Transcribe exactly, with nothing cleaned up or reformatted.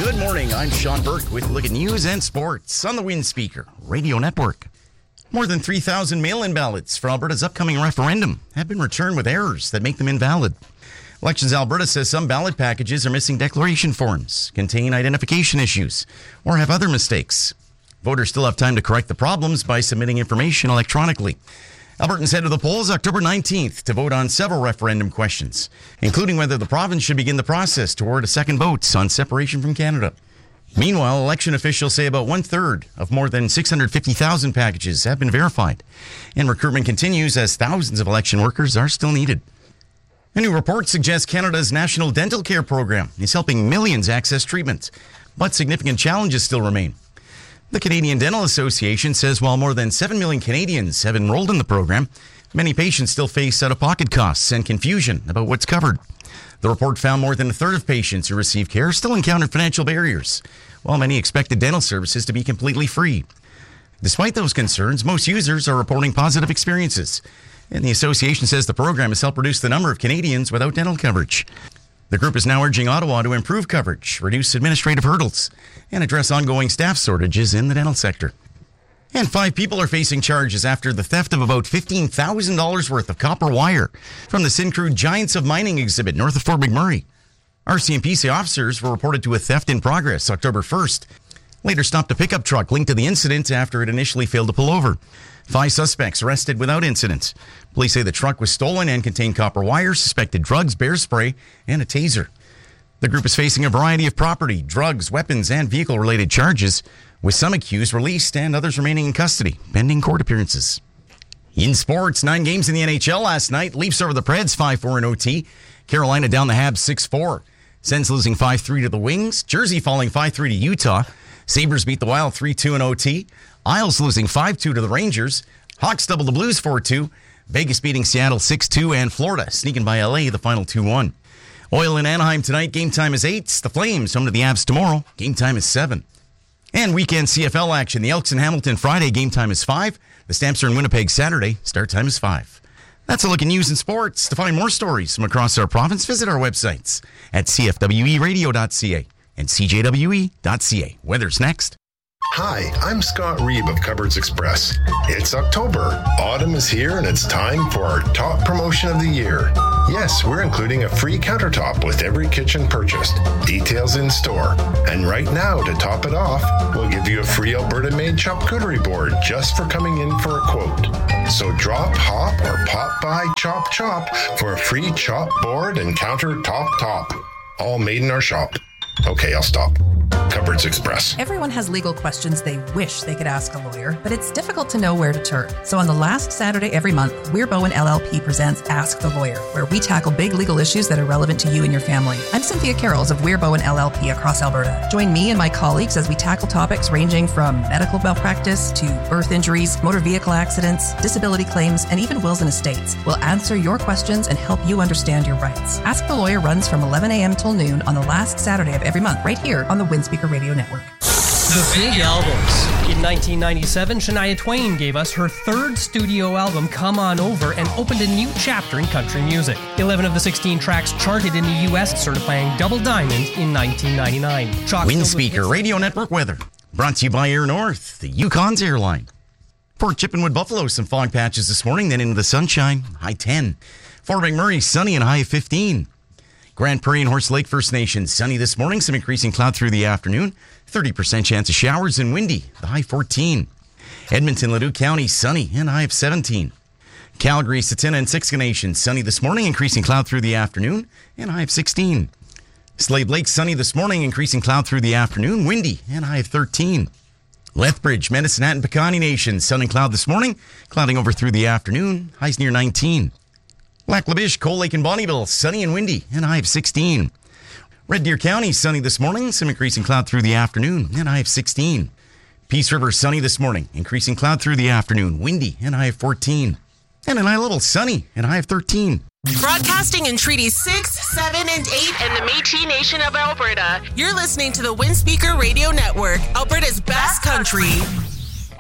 Good morning, I'm Sean Burke with a look at news and sports on the Wind Speaker Radio Network. More than three thousand mail-in ballots for Alberta's upcoming referendum have been returned with errors that make them invalid. Elections Alberta says some ballot packages are missing declaration forms, contain identification issues, or have other mistakes. Voters still have time to correct the problems by submitting information electronically. Albertans head to the polls October nineteenth to vote on several referendum questions, including whether the province should begin the process toward a second vote on separation from Canada. Meanwhile, election officials say about one-third of more than six hundred fifty thousand packages have been verified, and recruitment continues as thousands of election workers are still needed. A new report suggests Canada's National Dental Care Program is helping millions access treatment, but significant challenges still remain. The Canadian Dental Association says while more than seven million Canadians have enrolled in the program, many patients still face out-of-pocket costs and confusion about what's covered. The report found more than a third of patients who receive care still encounter financial barriers, while many expected dental services to be completely free. Despite those concerns, most users are reporting positive experiences, and the association says the program has helped reduce the number of Canadians without dental coverage. The group is now urging Ottawa to improve coverage, reduce administrative hurdles, and address ongoing staff shortages in the dental sector. And five people are facing charges after the theft of about fifteen thousand dollars worth of copper wire from the Syncrude Giants of Mining exhibit north of Fort McMurray. R C M P C officers were reported to a theft in progress October first. Later stopped a pickup truck linked to the incident after it initially failed to pull over. Five suspects arrested without incident. Police say the truck was stolen and contained copper wire, suspected drugs, bear spray, and a taser. The group is facing a variety of property, drugs, weapons, and vehicle-related charges, with some accused released and others remaining in custody, pending court appearances. In sports, nine games in the N H L last night. Leafs over the Preds five four in O T. Carolina down the Habs six four. Sens losing five three to the Wings. Jersey falling five three to Utah. Sabres beat the Wild three two in O T. Isles losing five two to the Rangers. Hawks double the Blues four two. Vegas beating Seattle six two. And Florida sneaking by L A the final two one. Oil in Anaheim tonight. Game time is eight. The Flames home to the Avs tomorrow. Game time is seven. And weekend C F L action. The Elks in Hamilton Friday. Game time is five. The Stamps are in Winnipeg Saturday. Start time is five. That's a look at news and sports. To find more stories from across our province, visit our websites at c f w e radio dot c a and c j w e dot c a. Weather's next. Hi, I'm Scott Reeb of Cupboards Express. It's October. Autumn is here and it's time for our top promotion of the year. Yes, we're including a free countertop with every kitchen purchased. Details in store. And right now, to top it off, we'll give you a free Alberta-made charcuterie board just for coming in for a quote. So drop, hop, or pop by Chop Chop for a free chop board and countertop top. All made in our shop. Okay, I'll stop. Cupboards Express. Everyone has legal questions they wish they could ask a lawyer, but it's difficult to know where to turn. So on the last Saturday every month, Weir Bowen L L P presents Ask the Lawyer, where we tackle big legal issues that are relevant to you and your family. I'm Cynthia Carrolls of Weir Bowen L L P across Alberta. Join me and my colleagues as we tackle topics ranging from medical malpractice to birth injuries, motor vehicle accidents, disability claims, and even wills and estates. We'll answer your questions and help you understand your rights. Ask the Lawyer runs from eleven a.m. till noon on the last Saturday of every month, right here on the Wind Speaker Radio Network. The Big Albums. In nineteen ninety-seven, Shania Twain gave us her third studio album, Come On Over, and opened a new chapter in country music. eleven of the sixteen tracks charted in the U S, certifying double diamond in nineteen ninety-nine. Wind Speaker Radio Network weather. Brought to you by Air North, the Yukon's airline. Port Chippenwood, Buffalo, some fog patches this morning, then into the sunshine, high ten. Fort McMurray, sunny and high fifteen. Grand Prairie and Horse Lake First Nation, sunny this morning, some increasing cloud through the afternoon. thirty percent chance of showers and windy, the high fourteen. Edmonton, Leduc County, sunny and high of seventeen. Calgary, Satina and Siksika Nation, sunny this morning, increasing cloud through the afternoon, and high of sixteen. Slave Lake, sunny this morning, increasing cloud through the afternoon, windy and high of thirteen. Lethbridge, Medicine Hat and Pecani Nation, sun and cloud this morning, clouding over through the afternoon, highs near nineteen. Lac La Biche, Cold Lake and Bonnyville, sunny and windy, and high of sixteen. Red Deer County, sunny this morning, some increasing cloud through the afternoon, and high of sixteen. Peace River, sunny this morning, increasing cloud through the afternoon, windy, and high of fourteen. And an high little sunny, and high of thirteen. Broadcasting in Treaties six, seven, and eight and the Métis Nation of Alberta. You're listening to the Wind Speaker Radio Network, Alberta's best country.